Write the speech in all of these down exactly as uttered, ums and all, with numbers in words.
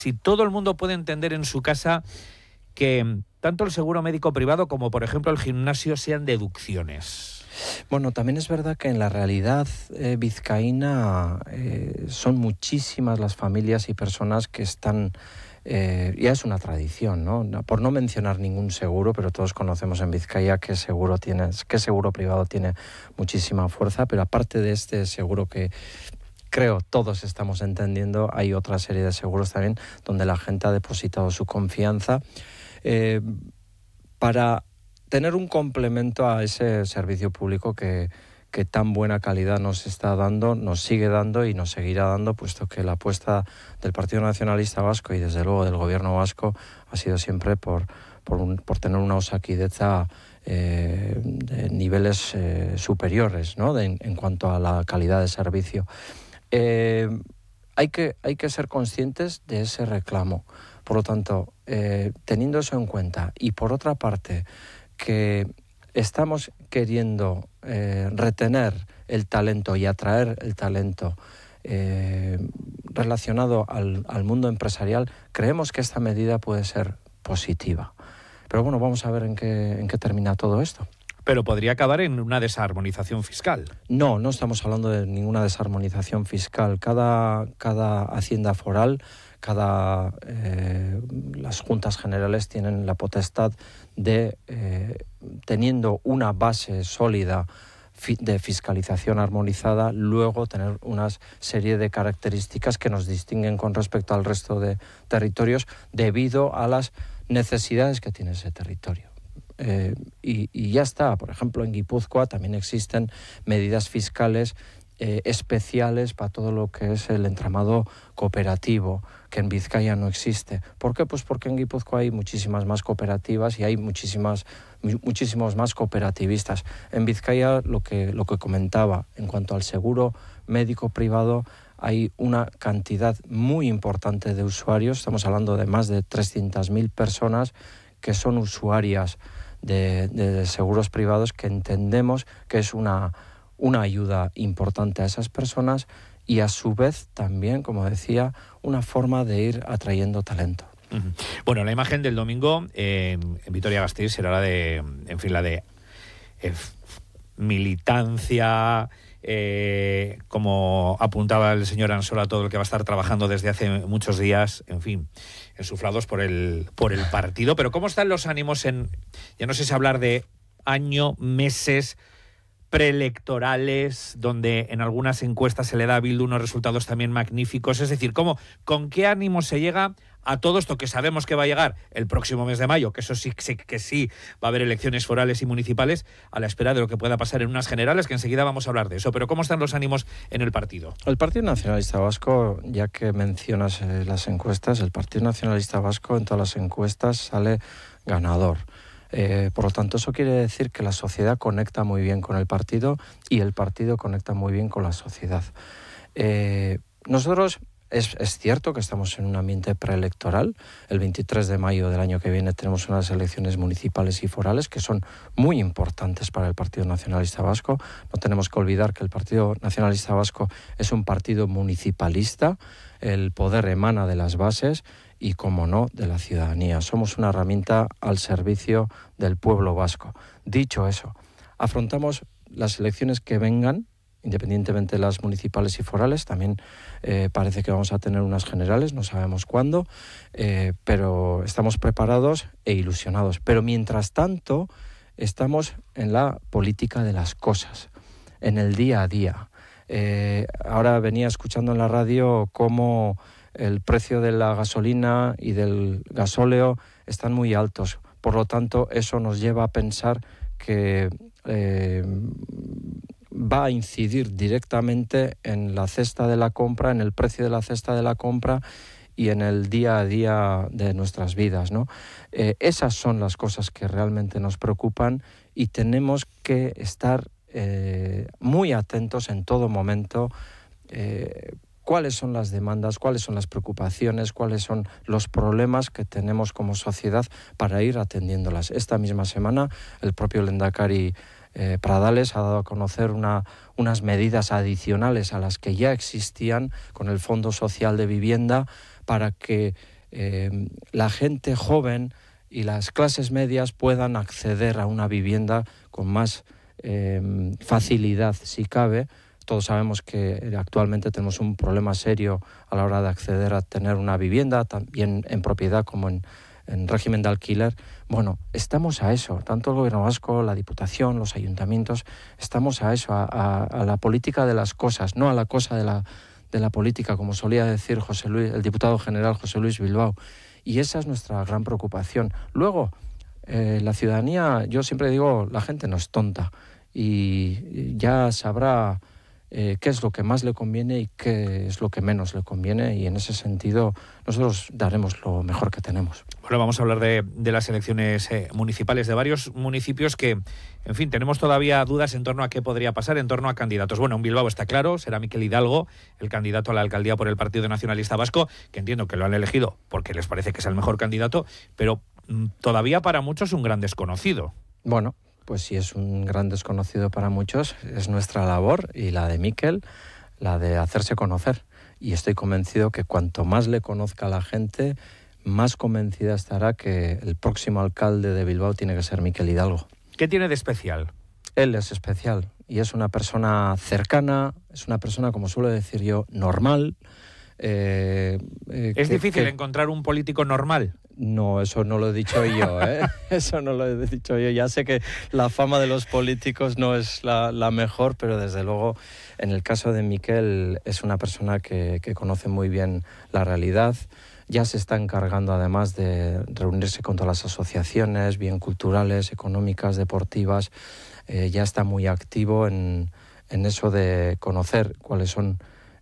si todo el mundo puede entender en su casa que tanto el seguro médico privado como, por ejemplo, el gimnasio sean deducciones. Bueno, también es verdad que en la realidad eh, vizcaína eh, son muchísimas las familias y personas que están... Eh, ya es una tradición, ¿no? Por no mencionar ningún seguro, pero todos conocemos en Vizcaya qué seguro tienes, qué seguro privado tiene muchísima fuerza, pero aparte de este seguro que creo todos estamos entendiendo, hay otra serie de seguros también donde la gente ha depositado su confianza eh, para tener un complemento a ese servicio público que, que tan buena calidad nos está dando, nos sigue dando y nos seguirá dando, puesto que la apuesta del Partido Nacionalista Vasco y desde luego del Gobierno vasco ha sido siempre por, por, un, por tener una Osakidetza eh, de niveles eh, superiores, ¿no? de, en cuanto a la calidad de servicio. Eh, hay que, hay que ser conscientes de ese reclamo. Por lo tanto, eh, teniendo eso en cuenta y por otra parte que estamos queriendo eh, retener el talento y atraer el talento eh, relacionado al, al mundo empresarial, creemos que esta medida puede ser positiva. Pero bueno, vamos a ver en qué, en qué termina todo esto. Pero podría acabar en una desarmonización fiscal. No, no estamos hablando de ninguna desarmonización fiscal. Cada, cada hacienda foral, cada eh, las juntas generales tienen la potestad de, eh, teniendo una base sólida de fiscalización armonizada, luego tener una serie de características que nos distinguen con respecto al resto de territorios debido a las necesidades que tiene ese territorio. Eh, y, y ya está. Por ejemplo, en Guipúzcoa también existen medidas fiscales eh, especiales para todo lo que es el entramado cooperativo, que en Vizcaya no existe. ¿Por qué? Pues porque en Guipúzcoa hay muchísimas más cooperativas y hay muchísimas, muchísimos más cooperativistas. En Vizcaya, lo que, lo que comentaba, en cuanto al seguro médico privado, hay una cantidad muy importante de usuarios. Estamos hablando de más de trescientas mil personas que son usuarias De, de seguros privados, que entendemos que es una, una ayuda importante a esas personas y a su vez también, como decía, una forma de ir atrayendo talento. Uh-huh. Bueno, la imagen del domingo eh, en Vitoria-Gasteiz será la de, en fin, la de eh, militancia, eh, como apuntaba el señor Ansola, todo el que va a estar trabajando desde hace muchos días, en fin, ensuflados por el, por el partido. Pero ¿cómo están los ánimos en, ya no sé si hablar de año, meses preelectorales, donde en algunas encuestas se le da a Bildu unos resultados también magníficos? Es decir, ¿cómo, con qué ánimo se llega a todo esto que sabemos que va a llegar el próximo mes de mayo, que eso sí que sí, que sí va a haber elecciones forales y municipales, a la espera de lo que pueda pasar en unas generales, que enseguida vamos a hablar de eso? Pero ¿cómo están los ánimos en el partido? El Partido Nacionalista Vasco, ya que mencionas eh, las encuestas, el Partido Nacionalista Vasco en todas las encuestas sale ganador. Eh, por lo tanto, eso quiere decir que la sociedad conecta muy bien con el partido y el partido conecta muy bien con la sociedad. Eh, nosotros, es, es cierto que estamos en un ambiente preelectoral. El veintitrés de mayo del año que viene tenemos unas elecciones municipales y forales que son muy importantes para el Partido Nacionalista Vasco. No tenemos que olvidar que el Partido Nacionalista Vasco es un partido municipalista. El poder emana de las bases y, como no, de la ciudadanía. Somos una herramienta al servicio del pueblo vasco. Dicho eso, afrontamos las elecciones que vengan, independientemente de las municipales y forales. También eh, parece que vamos a tener unas generales, no sabemos cuándo, eh, pero estamos preparados e ilusionados. Pero mientras tanto, estamos en la política de las cosas, en el día a día. Eh, ahora venía escuchando en la radio cómo el precio de la gasolina y del gasóleo están muy altos. Por lo tanto, eso nos lleva a pensar que eh, va a incidir directamente en la cesta de la compra, en el precio de la cesta de la compra y en el día a día de nuestras vidas, ¿no? Eh, esas son las cosas que realmente nos preocupan y tenemos que estar eh, muy atentos en todo momento. Eh, cuáles son las demandas, cuáles son las preocupaciones, cuáles son los problemas que tenemos como sociedad para ir atendiéndolas. Esta misma semana el propio Lehendakari eh, Pradales ha dado a conocer una, unas medidas adicionales a las que ya existían con el Fondo Social de Vivienda para que eh, la gente joven y las clases medias puedan acceder a una vivienda con más eh, facilidad, si cabe. Todos sabemos que actualmente tenemos un problema serio a la hora de acceder a tener una vivienda, también en propiedad como en, en régimen de alquiler. Bueno, estamos a eso, tanto el Gobierno vasco, la Diputación, los ayuntamientos, estamos a eso, a, a, a la política de las cosas, no a la cosa de la, de la política, como solía decir José Luis, el diputado general José Luis Bilbao. Y esa es nuestra gran preocupación. Luego, eh, la ciudadanía, yo siempre digo, la gente no es tonta y ya sabrá eh, qué es lo que más le conviene y qué es lo que menos le conviene, y en ese sentido nosotros daremos lo mejor que tenemos. Bueno, vamos a hablar de, de las elecciones eh, municipales de varios municipios que, en fin, tenemos todavía dudas en torno a qué podría pasar, en torno a candidatos. Bueno, en Bilbao está claro, será Mikel Hidalgo, el candidato a la alcaldía por el Partido Nacionalista Vasco, que entiendo que lo han elegido porque les parece que es el mejor candidato, pero mm, todavía para muchos un gran desconocido. Bueno, pues si es un gran desconocido para muchos, es nuestra labor y la de Mikel, la de hacerse conocer. Y estoy convencido que cuanto más le conozca a la gente, más convencida estará que el próximo alcalde de Bilbao tiene que ser Mikel Hidalgo. ¿Qué tiene de especial? Él es especial y es una persona cercana, es una persona, como suelo decir yo, normal. Eh, eh, ¿Es que, difícil que... encontrar un político normal? No, eso no lo he dicho yo, ¿eh? Eso no lo he dicho yo. Ya sé que la fama de los políticos no es la, la mejor, pero desde luego en el caso de Mikel es una persona que, que conoce muy bien la realidad. Ya se está encargando además de reunirse con todas las asociaciones, bien culturales, económicas, deportivas. Eh, ya está muy activo en, en eso de conocer cuáles son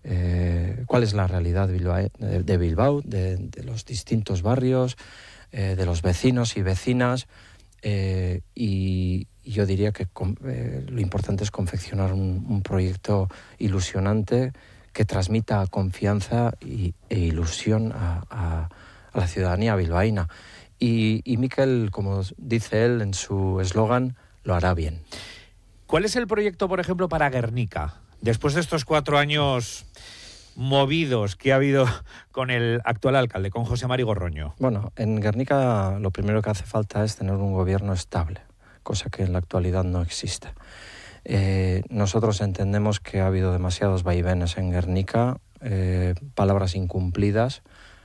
Eh, cuál es la realidad de Bilbao, de, de, Bilbao, de, de los distintos barrios, eh, de los vecinos y vecinas, eh, y, y yo diría que con, eh, lo importante es confeccionar un, un proyecto ilusionante que transmita confianza y, e ilusión a, a, a la ciudadanía bilbaína. Y, y Mikel, como dice él en su eslogan, lo hará bien. ¿Cuál es el proyecto, por ejemplo, para Guernica? Después de estos cuatro años movidos que ha habido con el actual alcalde, con José Mari Gorroño. Bueno, en Guernica lo primero que hace falta es tener un gobierno estable, cosa que en la actualidad no existe. Eh, nosotros entendemos que ha habido demasiados vaivenes en Guernica, eh, palabras incumplidas,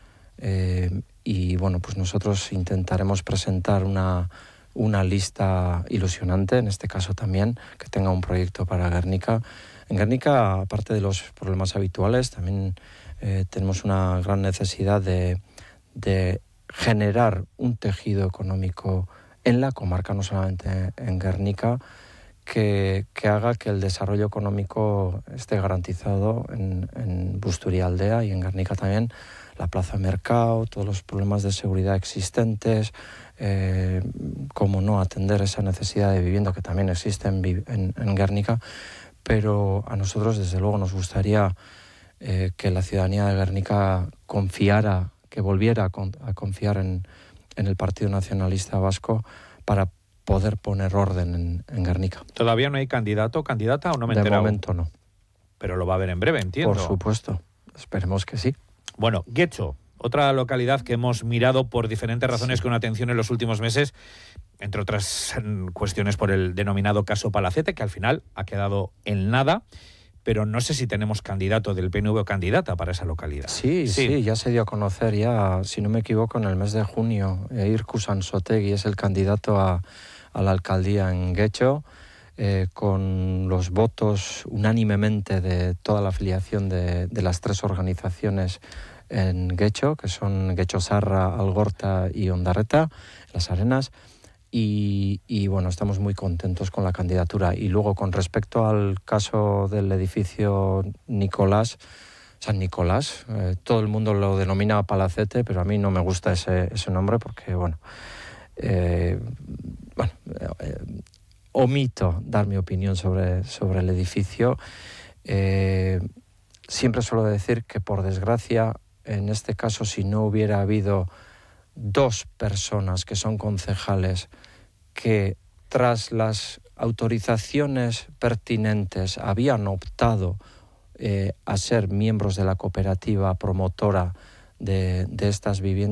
eh, y bueno, pues nosotros intentaremos presentar una, una lista ilusionante, en este caso también, que tenga un proyecto para Guernica. En Guernica, aparte de los problemas habituales, también eh, tenemos una gran necesidad de, de generar un tejido económico en la comarca, no solamente en Guernica, que, que haga que el desarrollo económico esté garantizado en, en Busturialdea y en Guernica también, la plaza Mercado, todos los problemas de seguridad existentes, eh, cómo no atender esa necesidad de vivienda que también existe en, en, en Guernica. Pero a nosotros, desde luego, nos gustaría eh, que la ciudadanía de Guernica confiara, que volviera a, con, a confiar en, en el Partido Nacionalista Vasco para poder poner orden en, en Guernica. ¿Todavía no hay candidato o candidata o no me he De enterado? momento no. Pero lo va a haber en breve, entiendo. Por supuesto. Esperemos que sí. Bueno, Guecho, otra localidad que hemos mirado por diferentes razones sí. con atención en los últimos meses, entre otras cuestiones por el denominado caso Palacete, que al final ha quedado en nada, pero no sé si tenemos candidato del P N V o candidata para esa localidad. Sí, sí, sí, ya se dio a conocer, ya, si no me equivoco, en el mes de junio, Irku Sansotegui es el candidato a, a la alcaldía en Guecho, eh, con los votos unánimemente de toda la afiliación de, de las tres organizaciones en Guecho, que son Guecho Sarra, Algorta y Ondarreta, Las Arenas. Y, y bueno, estamos muy contentos con la candidatura. Y luego, con respecto al caso del edificio Nicolás, San Nicolás, eh, todo el mundo lo denomina Palacete, pero a mí no me gusta ese, ese nombre porque, bueno, eh, bueno eh, omito dar mi opinión sobre, sobre el edificio. Eh, siempre suelo decir que, por desgracia, en este caso, si no hubiera habido dos personas que son concejales que tras las autorizaciones pertinentes habían optado eh, a ser miembros de la cooperativa promotora de, de estas viviendas.